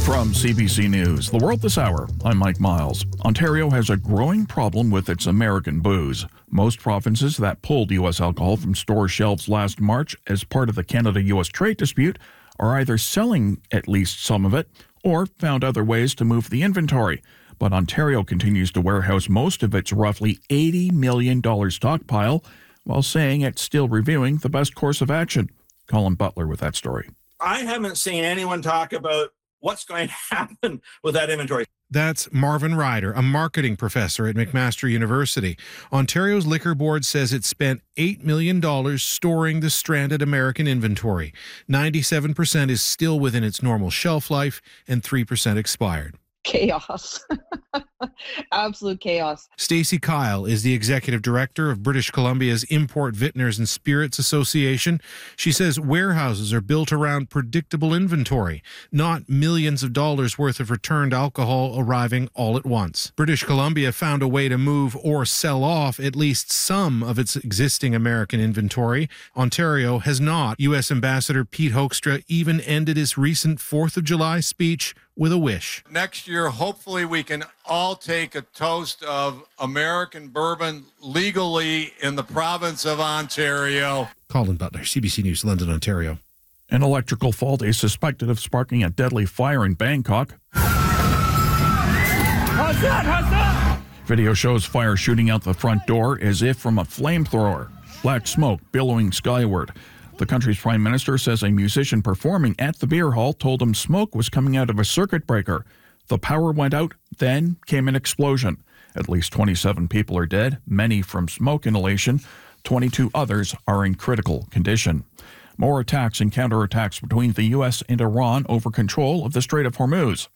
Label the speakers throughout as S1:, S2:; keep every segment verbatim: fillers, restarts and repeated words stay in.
S1: From C B C News, The World This Hour, I'm Mike Miles. Ontario has a growing problem with its American booze. Most provinces that pulled U S alcohol from store shelves last March as part of the Canada-U S trade dispute are either selling at least some of it or found other ways to move the inventory. But Ontario continues to warehouse most of its roughly eighty million dollars stockpile while saying it's still reviewing the best course of action. Colin Butler with that story.
S2: I haven't seen anyone talk about what's going to happen with that inventory.
S3: That's Marvin Ryder, a marketing professor at McMaster University. Ontario's Liquor Board says it spent eight million dollars storing the stranded American inventory. ninety-seven percent is still within its normal shelf life and three percent expired.
S4: Chaos. Absolute chaos.
S3: Stacey Kyle is the executive director of British Columbia's Import Vintners and Spirits Association. She says warehouses are built around predictable inventory, not millions of dollars worth of returned alcohol arriving all at once. British Columbia found a way to move or sell off at least some of its existing American inventory. Ontario has not. U S Ambassador Pete Hoekstra even ended his recent fourth of July speech with a wish.
S5: Next year, hopefully we can all take a toast of American bourbon legally in the province of Ontario.
S3: Colin Butler, C B C News, London, Ontario.
S1: An electrical fault is suspected of sparking a deadly fire in Bangkok. Video shows fire shooting out the front door as if from a flamethrower. Black smoke billowing skyward. The country's prime minister says a musician performing at the beer hall told him smoke was coming out of a circuit breaker. The power went out, then came an explosion. At least twenty-seven people are dead, many from smoke inhalation. twenty-two others are in critical condition. More attacks and counterattacks between the U S and Iran over control of the Strait of Hormuz.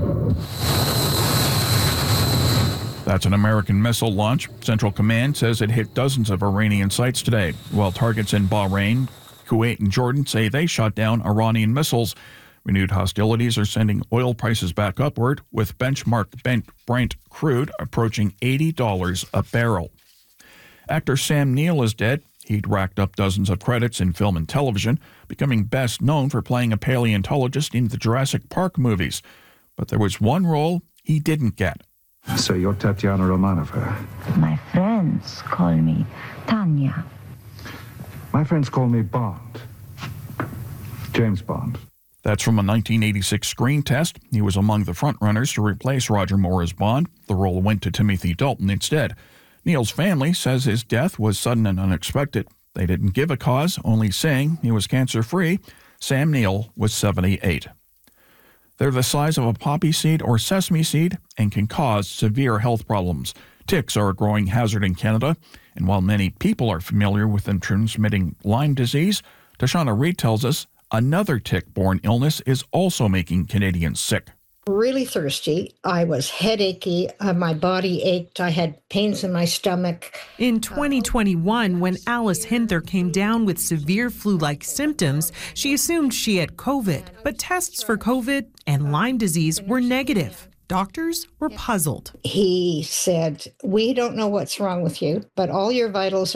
S1: That's an American missile launch. Central Command says it hit dozens of Iranian sites today, while targets in Bahrain, Kuwait, and Jordan say they shot down Iranian missiles. Renewed hostilities are sending oil prices back upward, with benchmark Brent crude approaching eighty dollars a barrel. Actor Sam Neill is dead. He'd racked up dozens of credits in film and television, becoming best known for playing a paleontologist in the Jurassic Park movies. But there was one role he didn't get.
S6: So you're Tatiana Romanova.
S7: My friends call me Tanya.
S6: My friends call me Bond. James Bond.
S1: That's from a nineteen eighty-six screen test. He was among the frontrunners to replace Roger Moore as Bond. The role went to Timothy Dalton instead. Neil's family says his death was sudden and unexpected. They didn't give a cause, only saying he was cancer-free. Sam Neill was seventy-eight. They're the size of a poppy seed or sesame seed and can cause severe health problems. Ticks are a growing hazard in Canada, and while many people are familiar with them transmitting Lyme disease, Tashana Reid tells us another tick-borne illness is also making Canadians sick.
S8: Really thirsty. I was headachy. Uh, my body ached. I had pains in my stomach.
S9: In twenty twenty-one, when Alice Hinther came down with severe flu-like symptoms, she assumed she had COVID. But tests for COVID and Lyme disease were negative. Doctors were puzzled.
S8: He said, "We don't know what's wrong with you, but all your vitals